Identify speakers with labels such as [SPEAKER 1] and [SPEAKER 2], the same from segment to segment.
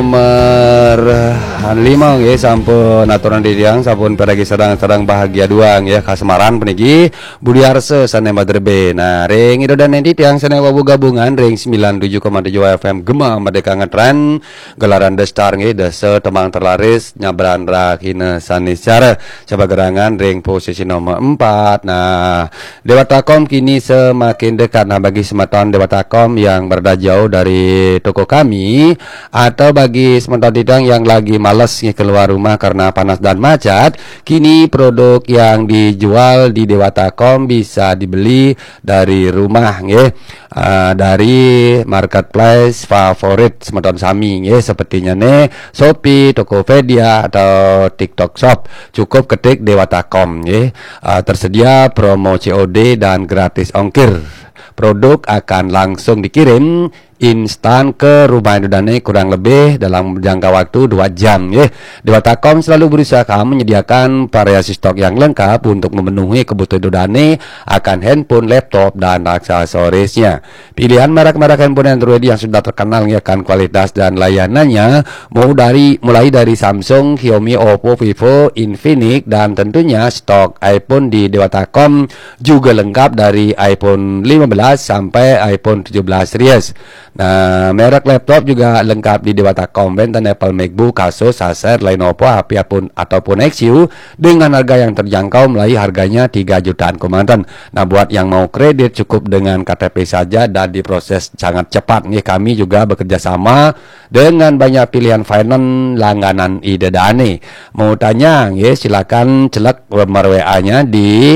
[SPEAKER 1] Nomor 5 ya sampun aturan diriang sampun pergi sedang bahagia duang ya kasemaran penigi Budi Arse sanemba derbe. Nah ring itu dan nanti tiang sanewa gabungan ring 97,7 FM Gema Merdeka Ngetren gelaran The Star nge desa temang terlaris nyabran rakine sanis cara coba gerangan ring posisi nomor 4. Nah Dewa Takom kini semakin dekat. Nah bagi semeton Dewa Takom yang berada jauh dari toko kami atau bagi semeton tidang yang lagi males keluar rumah karena panas dan macet, kini produk yang dijual di Dewa Takom bisa dibeli dari rumah ya. Dari marketplace favorit semeton sami ya, sepertinya nih Shopee, Tokopedia atau TikTok Shop. Cukup ketik Dewa Takom ya. Tersedia promo COD dan gratis ongkir. Produk akan langsung dikirim instan ke rumah Dudane kurang lebih dalam jangka waktu 2 jam ya. Dewa Takom selalu berusaha menyediakan variasi stok yang lengkap untuk memenuhi kebutuhan Dudane akan handphone, laptop dan aksesorisnya. Pilihan merek-merek handphone Android yang sudah terkenal ya kan kualitas dan layanannya mulai dari Samsung, Xiaomi, Oppo, Vivo, Infinix dan tentunya stok iPhone di Dewa Takom juga lengkap dari iPhone 15 sampai iPhone 17 series. Nah, merek laptop juga lengkap di Dewa Takom, benten Apple, MacBook, Asus, Acer, Lenovo, HP ataupun XU dengan harga yang terjangkau mulai harganya 3 jutaan komandan. Nah, buat yang mau kredit cukup dengan KTP saja dan diproses sangat cepat nih. Kami juga bekerja sama dengan banyak pilihan finance langganan Idedane. Mau tanya ya silakan celek nomor WA-nya di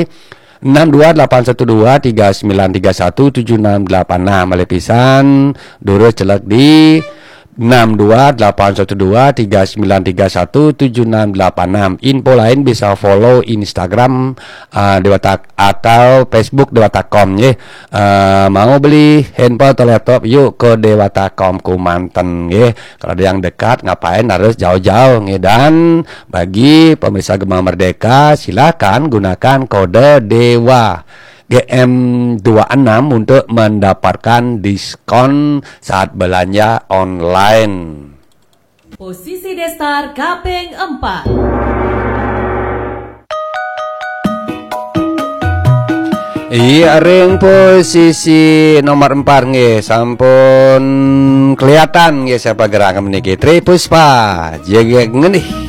[SPEAKER 1] 6281239317686 melepisan dulu celek di 6281239317686. Info lain bisa follow Instagram Dewa Tak atau Facebook Dewa Takom ya. Mau beli handphone atau laptop yuk ke Dewa Takom Kumanten ya. Kalau ada yang dekat ngapain harus jauh-jauh ya. Dan bagi pemirsa Gema Merdeka silakan gunakan kode Dewa GM26 untuk mendapatkan diskon saat belanja online.
[SPEAKER 2] Posisi Destar Kaping 4.
[SPEAKER 1] Iya ring posisi nomor 4 nge sampun kelihatan nge siapa gerakan meniki Tri Puspa jege ngenih.